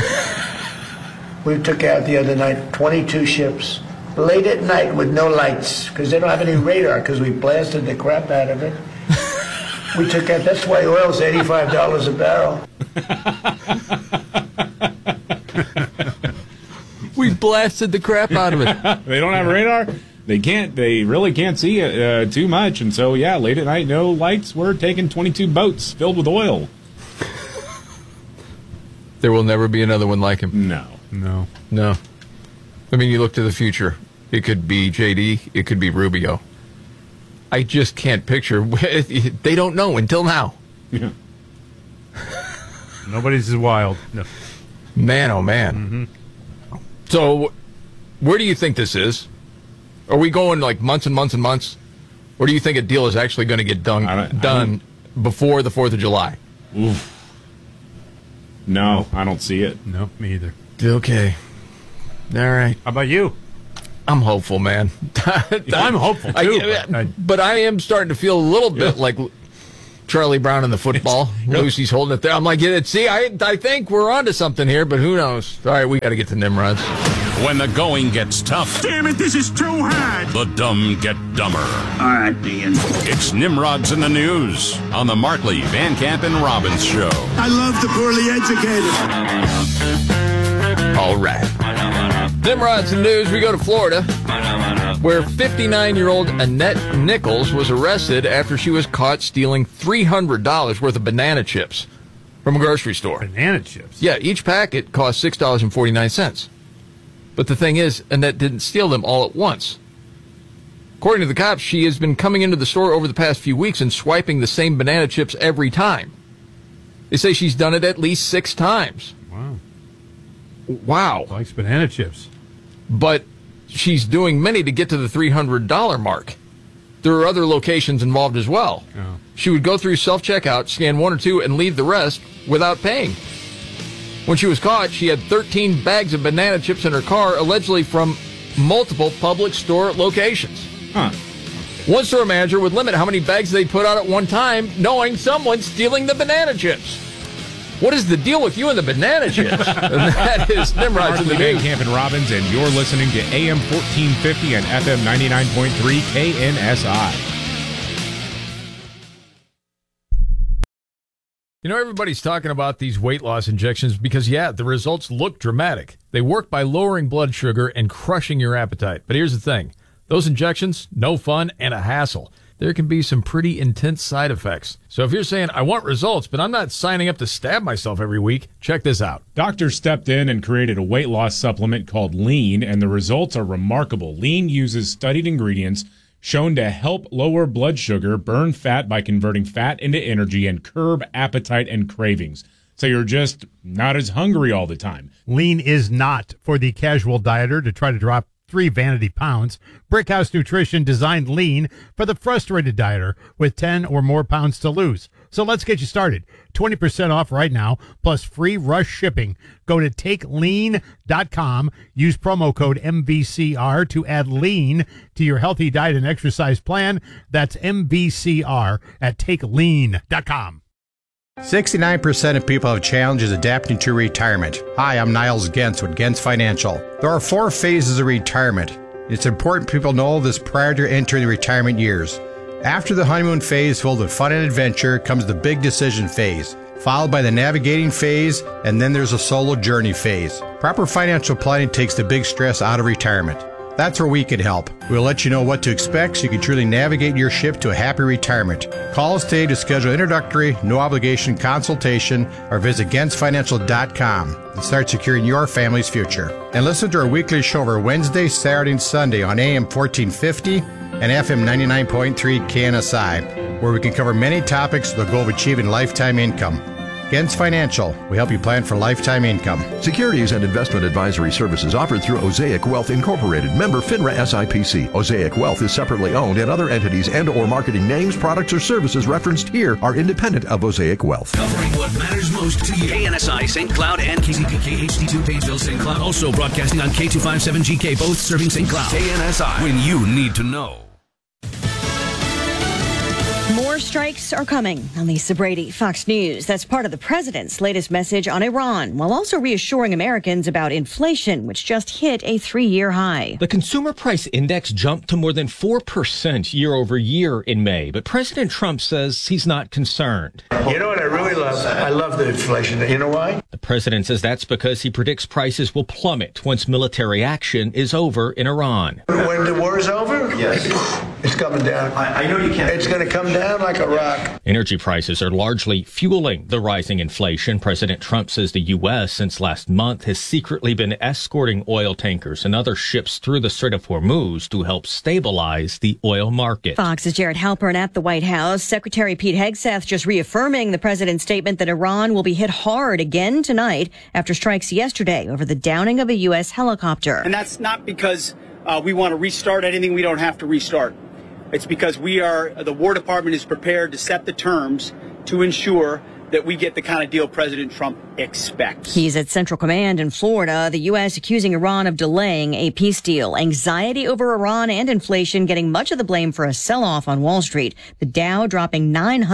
We took out the other night 22 ships, late at night with no lights, because they don't have any radar, because we blasted the crap out of it. We took out, that's why oil's $85 a barrel. We blasted the crap out of it. They don't have radar? They really can't see it too much, and so, late at night, no lights, we're taking 22 boats filled with oil. There will never be another one like him. No. I mean, you look to the future. It could be JD. It could be Rubio. I just can't picture. They don't know until now. Yeah. Nobody's as wild. No. Man, oh, man. Mm-hmm. So, where do you think this is? Are we going like months and months and months? Or do you think a deal is actually going to get done before the 4th of July? Oof. No, I don't see it. No, me either. Okay. All right. How about you? I'm hopeful, man. I'm hopeful, too. But I am starting to feel a little bit like Charlie Brown in the football. Lucy's holding it there. I'm like, see, I think we're onto something here, but who knows? All right, we got to get to Nimrods. When the going gets tough. Damn it, this is too hard. The dumb get dumber. All right, Ian. It's Nimrods in the News on the Markley, Van Camp, and Robbins Show. I love the poorly educated. All right. Nimrods in the News, we go to Florida, where 59-year-old Annette Nichols was arrested after she was caught stealing $300 worth of banana chips from a grocery store. Banana chips? Yeah, each packet cost $6.49. But the thing is, Annette didn't steal them all at once. According to the cops, she has been coming into the store over the past few weeks and swiping the same banana chips every time. They say she's done it at least 6 times. Wow. Likes banana chips. But she's doing many to get to the $300 mark. There are other locations involved as well. Oh. She would go through self-checkout, scan 1 or 2, and leave the rest without paying. When she was caught, she had 13 bags of banana chips in her car, allegedly from multiple public store locations. Huh. One store manager would limit how many bags they put out at one time, knowing someone's stealing the banana chips. What is the deal with you and the banana chips? And that is Nimrod's in the Van News. Camp and Robbins, and you're listening to AM 1450 and FM 99.3 KNSI. You know, everybody's talking about these weight loss injections because, yeah, the results look dramatic. They work by lowering blood sugar and crushing your appetite. But here's the thing. Those injections, no fun and a hassle. There can be some pretty intense side effects. So if you're saying, I want results, but I'm not signing up to stab myself every week, check this out. Doctors stepped in and created a weight loss supplement called Lean, and the results are remarkable. Lean uses studied ingredients shown to help lower blood sugar, burn fat by converting fat into energy, and curb appetite and cravings. So you're just not as hungry all the time. Lean is not for the casual dieter to try to drop 3 vanity pounds. Brickhouse Nutrition designed Lean for the frustrated dieter with 10 or more pounds to lose. So let's get you started. 20% off right now, plus free rush shipping. Go to TakeLean.com. Use promo code MVCR to add Lean to your healthy diet and exercise plan. That's MVCR at TakeLean.com. 69% of people have challenges adapting to retirement. Hi, I'm Niles Gentz with Gentz Financial. There are 4 phases of retirement. It's important people know this prior to entering the retirement years. After the honeymoon phase filled with fun and adventure comes the big decision phase, followed by the navigating phase, and then there's a solo journey phase. Proper financial planning takes the big stress out of retirement. That's where we can help. We'll let you know what to expect so you can truly navigate your ship to a happy retirement. Call us today to schedule introductory, no-obligation consultation or visit GentzFinancial.com and start securing your family's future. And listen to our weekly show over Wednesday, Saturday, and Sunday on AM 1450 and FM 99.3 KNSI, where we can cover many topics with the goal of achieving lifetime income. Gentz Financial, we help you plan for lifetime income. Securities and investment advisory services offered through Osaic Wealth Incorporated, member FINRA SIPC. Osaic Wealth is separately owned, and other entities and or marketing names, products, or services referenced here are independent of Osaic Wealth. Covering what matters most to you. KNSI St. Cloud and KCPK HD2 Painesville St. Cloud. Also broadcasting on K257GK, both serving St. Cloud. KNSI, when you need to know. More strikes are coming. I'm Lisa Brady, Fox News. That's part of the president's latest message on Iran, while also reassuring Americans about inflation, which just hit a 3-year high. The consumer price index jumped to more than 4% year over year in May, but President Trump says he's not concerned. You know what I really love? I love the inflation. You know why? The president says that's because he predicts prices will plummet once military action is over in Iran. When the war is over? Yes. It's coming down. I know you can't. It's going to come down like a rock. Energy prices are largely fueling the rising inflation. President Trump says the U.S. since last month has secretly been escorting oil tankers and other ships through the Strait of Hormuz to help stabilize the oil market. Fox's Jared Halpern at the White House. Secretary Pete Hegseth just reaffirming the president's statement that Iran will be hit hard again tonight after strikes yesterday over the downing of a U.S. helicopter. And that's not because we want to restart anything we don't have to restart. It's because the War Department is prepared to set the terms to ensure that we get the kind of deal President Trump expects. He's at Central Command in Florida. The U.S. accusing Iran of delaying a peace deal. Anxiety over Iran and inflation getting much of the blame for a sell-off on Wall Street. The Dow dropping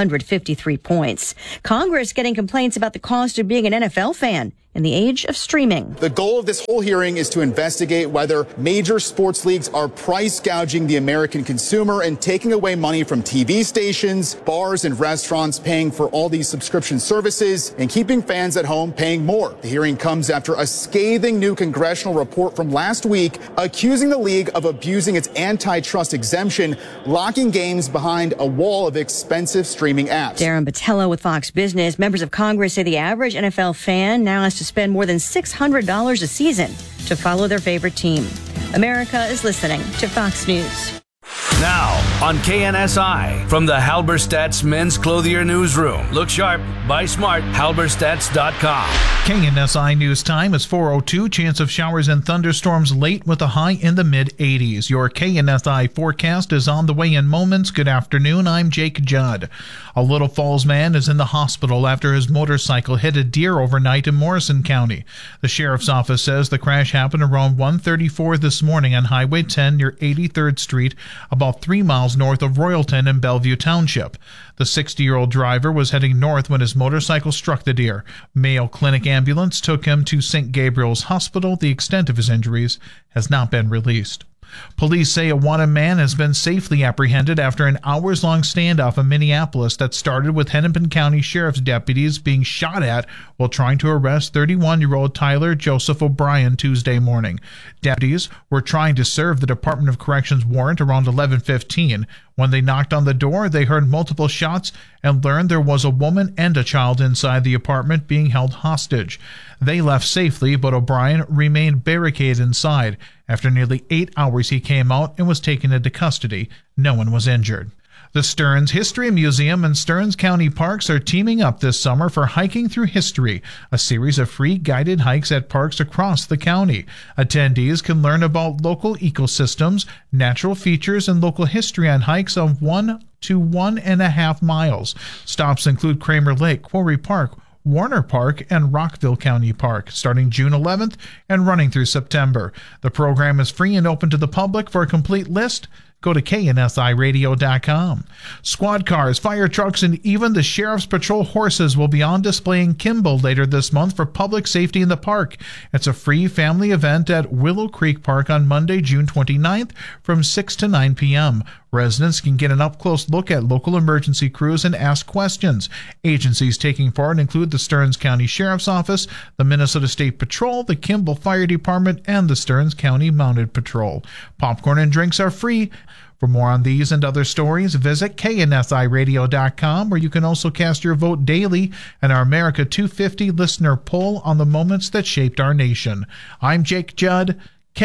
953 points. Congress getting complaints about the cost of being an NFL fan in the age of streaming. The goal of this whole hearing is to investigate whether major sports leagues are price gouging the American consumer and taking away money from TV stations, bars, and restaurants paying for all these subscription services and keeping fans at home paying more. The hearing comes after a scathing new congressional report from last week accusing the league of abusing its antitrust exemption, locking games behind a wall of expensive streaming apps. Darren Botello with Fox Business. Members of Congress say the average NFL fan now has to spend more than $600 a season to follow their favorite team. America is listening to Fox News. Now on KNSI from the Halberstadt's Men's Clothier Newsroom. Look sharp, buy smart, halberstats.com. KNSI News Time is 4:02. Chance of showers and thunderstorms late with a high in the mid-80s. Your KNSI forecast is on the way in moments. Good afternoon. I'm Jake Judd. A Little Falls man is in the hospital after his motorcycle hit a deer overnight in Morrison County. The sheriff's office says the crash happened around 1:34 this morning on Highway 10 near 83rd Street, about 3 miles north of Royalton in Bellevue Township. The 60-year-old driver was heading north when his motorcycle struck the deer. Mayo Clinic ambulance took him to St. Gabriel's Hospital. The extent of his injuries has not been released. Police say a wanted man has been safely apprehended after an hours-long standoff in Minneapolis that started with Hennepin County Sheriff's deputies being shot at while trying to arrest 31-year-old Tyler Joseph O'Brien Tuesday morning. Deputies were trying to serve the Department of Corrections warrant around 11:15. When they knocked on the door, they heard multiple shots and learned there was a woman and a child inside the apartment being held hostage. They left safely, but O'Brien remained barricaded inside. After nearly 8 hours, he came out and was taken into custody. No one was injured. The Stearns History Museum and Stearns County Parks are teaming up this summer for Hiking Through History, a series of free guided hikes at parks across the county. Attendees can learn about local ecosystems, natural features, and local history on hikes of 1 to 1.5 miles. Stops include Kramer Lake, Quarry Park, Warner Park, and Rockville County Park, starting June 11th and running through September. The program is free and open to the public. For a complete list, go to KNSIRadio.com. Squad cars, fire trucks, and even the Sheriff's Patrol horses will be on display in Kimball later this month for public safety in the park. It's a free family event at Willow Creek Park on Monday, June 29th from 6 to 9 p.m. Residents can get an up-close look at local emergency crews and ask questions. Agencies taking part include the Stearns County Sheriff's Office, the Minnesota State Patrol, the Kimball Fire Department, and the Stearns County Mounted Patrol. Popcorn and drinks are free. For more on these and other stories, visit KNSIRadio.com, where you can also cast your vote daily in our America 250 listener poll on the moments that shaped our nation. I'm Jake Judd,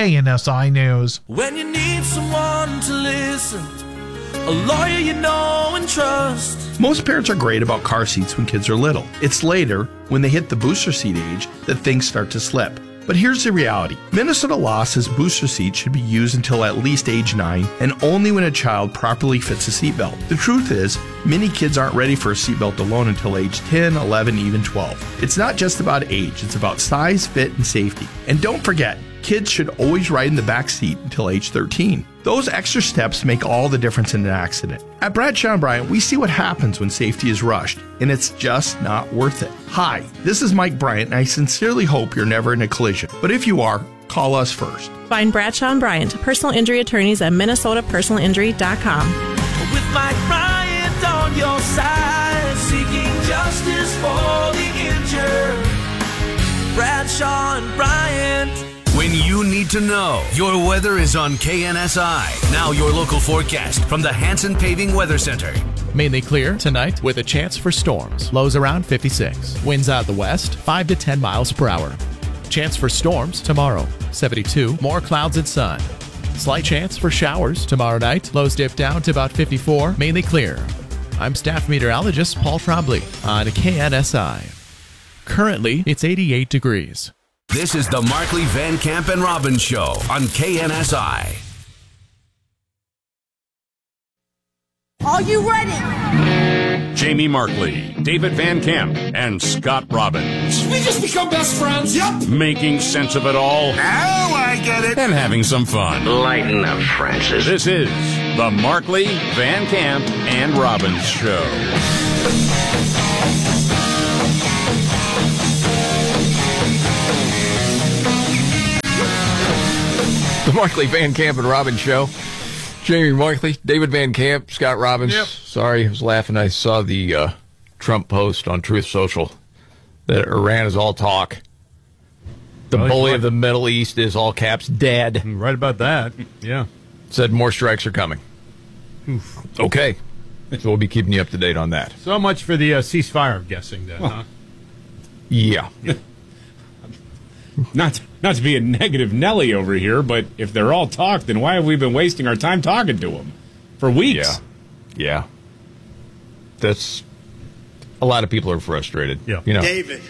KNSI News. When you need someone to listen, a lawyer you know and trust. Most parents are great about car seats when kids are little. It's later, when they hit the booster seat age, that things start to slip. But here's the reality. Minnesota law says booster seats should be used until at least age 9 and only when a child properly fits a seatbelt. The truth is, many kids aren't ready for a seatbelt alone until age 10, 11, even 12. It's not just about age, it's about size, fit, and safety. And don't forget, kids should always ride in the back seat until age 13. Those extra steps make all the difference in an accident. At Bradshaw & Bryant, we see what happens when safety is rushed, and it's just not worth it. Hi, this is Mike Bryant, and I sincerely hope you're never in a collision. But if you are, call us first. Find Bradshaw & Bryant, personal injury attorneys at minnesotapersonalinjury.com. With Mike Bryant on your side, seeking justice for the injured. Bradshaw & Bryant. When you need need to know. Your weather is on KNSI. Now your local forecast from the Hanson Paving Weather Center. Mainly clear tonight with a chance for storms. Lows around 56. Winds out the west 5 to 10 miles per hour. Chance for storms tomorrow. 72. More clouds and sun. Slight chance for showers tomorrow night. Lows dip down to about 54. Mainly clear. I'm staff meteorologist Paul Trombley on KNSI. Currently, it's 88 degrees. This is the Markley, Van Camp, and Robbins Show on KNSI. Are you ready? Jamie Markley, David Van Camp, and Scott Robbins. We just become best friends. Yep. Making sense of it all. Now I get it. And having some fun. Lighten up, Francis. This is the Markley, Van Camp, and Robbins Show. The Markley, Van Camp, and Robbins Show. Jamie Markley, David Van Camp, Scott Robbins. Yep. Sorry, I was laughing. I saw the Trump post on Truth Social that Iran is all talk. The bully of the Middle East is, all caps, dead. Right about that. Yeah. Said more strikes are coming. Oof. Okay. So we'll be keeping you up to date on that. So much for the ceasefire, I'm guessing, then, huh? Yeah. Not to be a negative Nelly over here, but if they're all talk, then why have we been wasting our time talking to them for weeks? Yeah. That's a lot of people are frustrated. Yeah. You know. David.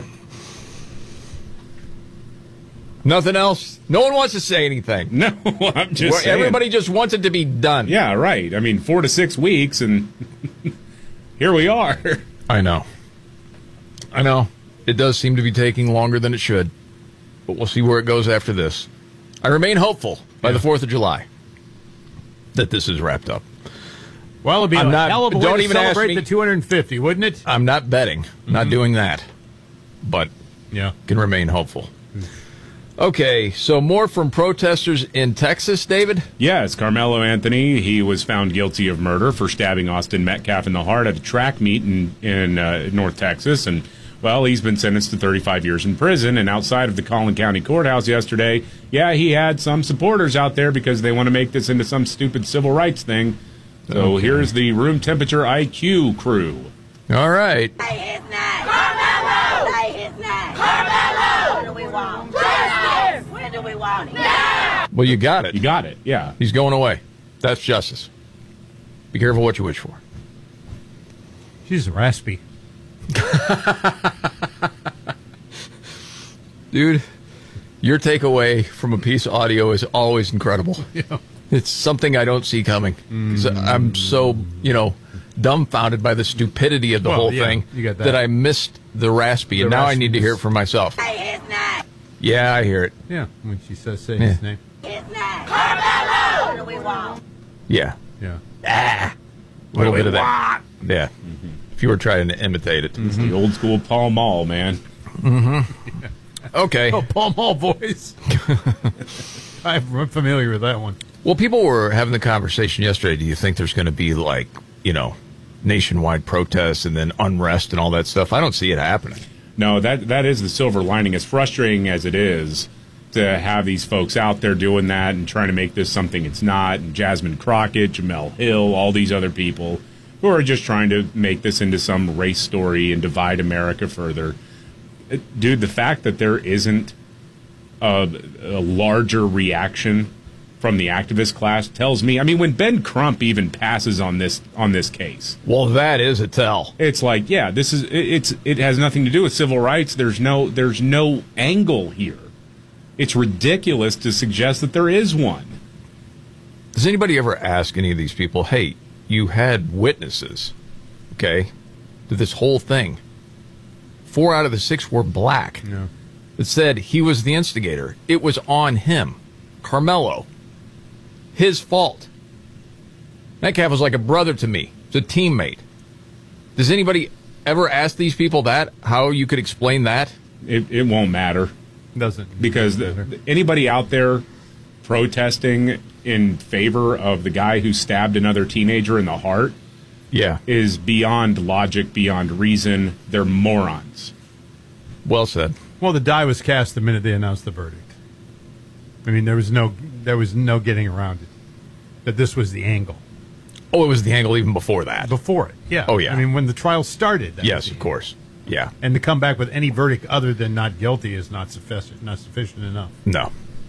Nothing else? No one wants to say anything. No, I'm just saying. Everybody just wants it to be done. Yeah, right. I mean, 4 to 6 weeks, and here we are. I know. It does seem to be taking longer than it should, but we'll see where it goes after this. I remain hopeful by the 4th of July that this is wrapped up. Well, it'd be a hell of a way to celebrate the 250, wouldn't it? I'm not betting. Not doing that. But can remain hopeful. Okay, so more from protesters in Texas, David? Yes, Carmelo Anthony. He was found guilty of murder for stabbing Austin Metcalf in the heart at a track meet in North Texas. And, well, he's been sentenced to 35 years in prison. And outside of the Collin County Courthouse yesterday, he had some supporters out there because they want to make this into some stupid civil rights thing. So here's the room temperature IQ crew. All right. Say his name. Carmelo. Say his name. Carmelo. What do we want? Justice. When do we want it? Now. Well, you got it. You got it, yeah. He's going away. That's justice. Be careful what you wish for. She's raspy. Dude, your takeaway from a piece of audio is always incredible. Yeah. It's something I don't see coming. I'm so, dumbfounded by the stupidity of the whole thing that I missed the raspy, and now I need to hear it for myself. Say his name. Yeah, I hear it. Yeah, when she says say his name. His name. Carmelo. What do we want? Yeah. Yeah. A little bit of that. Yeah. If you were trying to imitate it. It's the old school Paul Mall, man. Okay. Oh, Paul Mall voice. I'm familiar with that one. Well, people were having the conversation yesterday. Do you think there's going to be, nationwide protests and then unrest and all that stuff? I don't see it happening. No, that is the silver lining. As frustrating as it is to have these folks out there doing that and trying to make this something it's not, and Jasmine Crockett, Jamel Hill, all these other people who are just trying to make this into some race story and divide America further. Dude, the fact that there isn't a larger reaction from the activist class tells me, when Ben Crump even passes on this case. Well, that is a tell. It's like, it has nothing to do with civil rights. There's no angle here. It's ridiculous to suggest that there is one. Does anybody ever ask any of these people, hey, you had witnesses, okay, to this whole thing? 4 out of the 6 were black. Yeah. It said he was the instigator. It was on him. Carmelo. His fault. Metcalf was like a brother to me. It's a teammate. Does anybody ever ask these people that? How you could explain that? It won't matter. Doesn't. Because anybody out there protesting in favor of the guy who stabbed another teenager in the heart is beyond logic, beyond reason. They're morons. Well said. Well, the die was cast the minute they announced the verdict. I mean, there was no getting around it. That this was the angle. Oh, it was the angle even before that. Before it, yeah. Oh, yeah. I mean, when the trial started. Yes, of course. Yeah. And to come back with any verdict other than not guilty is not sufficient enough. No.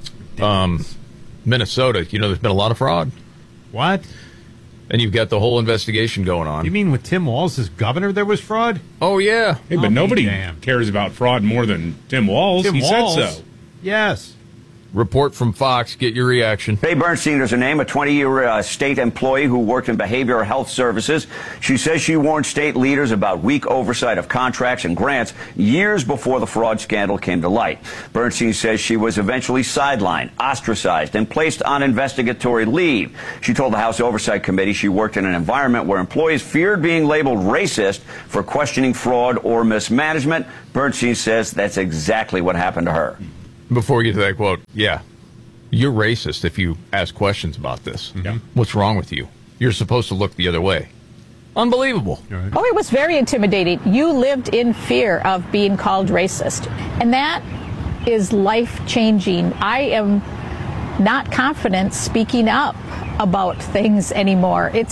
Minnesota, there's been a lot of fraud. What? And you've got the whole investigation going on. You mean with Tim Walz as governor there was fraud? Oh, yeah. Hey, but nobody cares about fraud more than Tim Walz. He said so. Yes. Report from Fox. Get your reaction. Faye Bernstein is her name, a 20-year state employee who worked in behavioral health services. She says she warned state leaders about weak oversight of contracts and grants years before the fraud scandal came to light. Bernstein says she was eventually sidelined, ostracized, and placed on investigatory leave. She told the House Oversight Committee she worked in an environment where employees feared being labeled racist for questioning fraud or mismanagement. Bernstein says that's exactly what happened to her. Before we get to that quote, yeah, you're racist if you ask questions about this. Yeah. What's wrong with you? You're supposed to look the other way. Unbelievable. Right. Oh, it was very intimidating. You lived in fear of being called racist. And that is life-changing. I am not confident speaking up about things anymore. It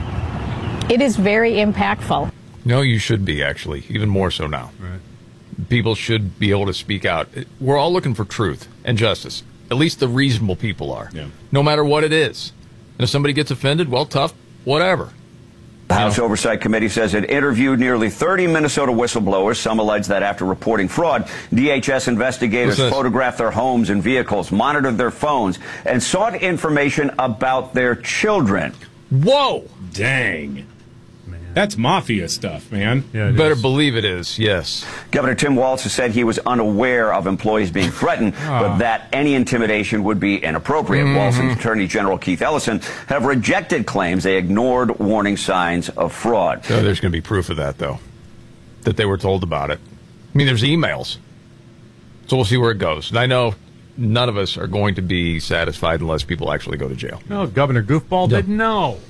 is very impactful. No, you should be, actually, even more so now. Right. People should be able to speak out. We're all looking for truth and justice. At least the reasonable people are. Yeah. No matter what it is. And if somebody gets offended, well, tough, whatever. The House Oversight Committee says it interviewed nearly 30 Minnesota whistleblowers. Some allege that after reporting fraud, DHS investigators photographed their homes and vehicles, monitored their phones, and sought information about their children. Whoa! Dang. That's mafia stuff, man. Yeah, better believe it is, yes. Governor Tim Walz has said he was unaware of employees being threatened, but that any intimidation would be inappropriate. Walz and Attorney General Keith Ellison have rejected claims they ignored warning signs of fraud. So there's going to be proof of that, though, that they were told about it. I mean, there's emails. So we'll see where it goes. And I know none of us are going to be satisfied unless people actually go to jail. No, Governor Goofball didn't know.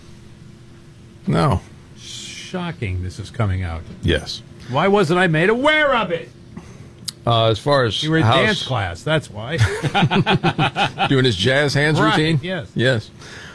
No. Shocking this is coming out. Yes. Why wasn't I made aware of it? As far as you were in dance class, that's why. Doing his jazz hands routine? Yes. Yes.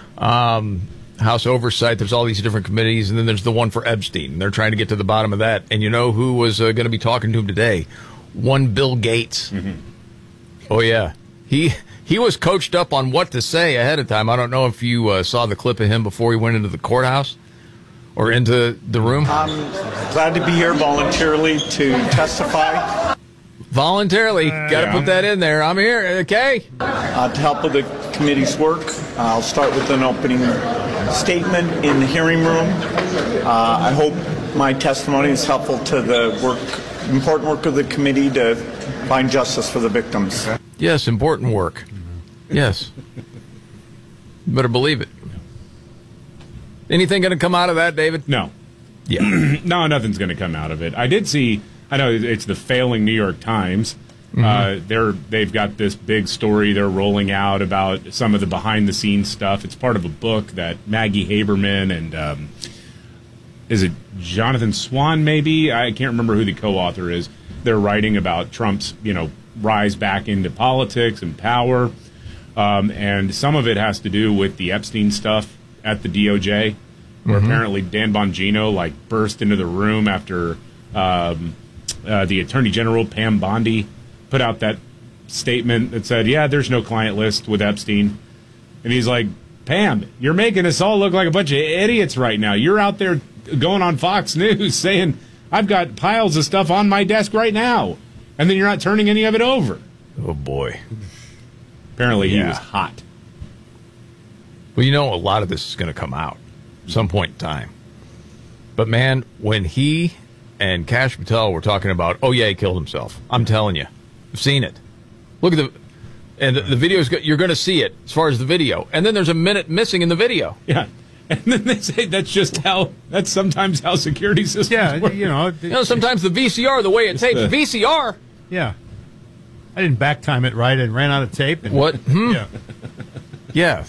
House Oversight, there's all these different committees, and then there's the one for Epstein. They're trying to get to the bottom of that. And you know who was going to be talking to him today? One Bill Gates. Oh, yeah. He was coached up on what to say ahead of time. I don't know if you saw the clip of him before he went into the courthouse. Or into the room? I'm glad to be here voluntarily to testify. Voluntarily. Got to put that in there. I'm here, okay? To help with the committee's work, I'll start with an opening statement in the hearing room. I hope my testimony is helpful to the important work of the committee to find justice for the victims. Yes, important work. Yes. Better believe it. Anything going to come out of that, David? No. Yeah. No, nothing's going to come out of it. I did see, I know it's the failing New York Times. They've got this big story they're rolling out about some of the behind-the-scenes stuff. It's part of a book that Maggie Haberman and, is it Jonathan Swan, maybe? I can't remember who the co-author is. They're writing about Trump's, rise back into politics and power. And some of it has to do with the Epstein stuff at the DOJ, where apparently Dan Bongino burst into the room after the Attorney General Pam Bondi put out that statement that said, "Yeah, there's no client list with Epstein," and he's like, "Pam, you're making us all look like a bunch of idiots right now. You're out there going on Fox News saying I've got piles of stuff on my desk right now, and then you're not turning any of it over." Oh boy! Apparently, he was hot. Well, a lot of this is going to come out at some point in time. But, man, when he and Kash Patel were talking about, oh, yeah, he killed himself. I'm telling you. I've seen it. Look at the video's you're going to see it as far as the video. And then there's a minute missing in the video. Yeah. And then they say that's sometimes how security systems work. Sometimes the VCR, the way it tapes, VCR. Yeah. I didn't back time it right and ran out of tape. What? Yeah. Yeah.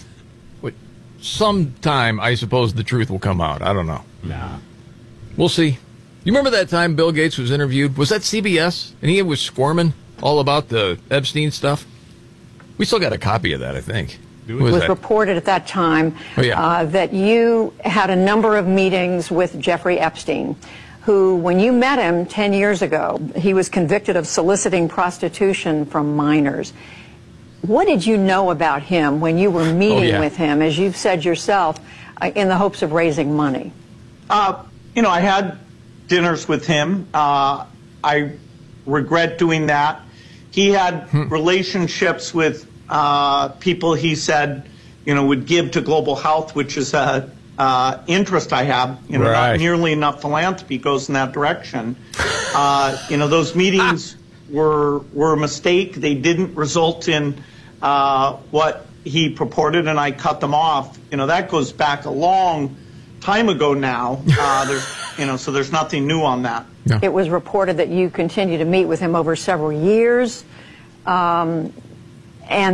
Sometime, I suppose, the truth will come out. I don't know. Nah. We'll see. You remember that time Bill Gates was interviewed? Was that CBS? And he was squirming all about the Epstein stuff? We still got a copy of that, I think. It was reported at that time that you had a number of meetings with Jeffrey Epstein, who, when you met him 10 years ago, he was convicted of soliciting prostitution from minors. What did you know about him when you were meeting with him, as you've said yourself, in the hopes of raising money? You know, I had dinners with him. I regret doing that. He had relationships with people he said, you know, would give to global health, which is a interest I have. You know, not nearly enough philanthropy goes in that direction. You know, those meetings were a mistake. They didn't result in what he purported, and I cut them off. You know, that goes back a long time ago now. So there's nothing new on that. No. It was reported that you continue to meet with him over several years. And